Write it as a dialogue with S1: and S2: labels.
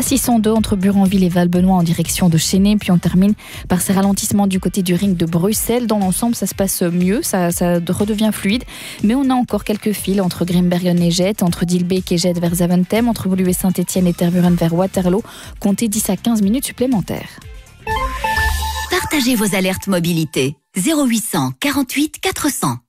S1: 602 entre Buranville et Valbenoît en direction de Chênay. Puis on termine par ces ralentissements du côté du ring de Bruxelles. Dans l'ensemble, ça se passe mieux, ça redevient fluide. Mais on a encore quelques files entre Grimbergen et Jette, entre Dilbeek et Jette vers Zaventem, entre Woluwe Saint-Étienne et Tervuren vers Waterloo. Comptez 10 à 15 minutes supplémentaires.
S2: Partagez vos alertes mobilité. 0800 48 400.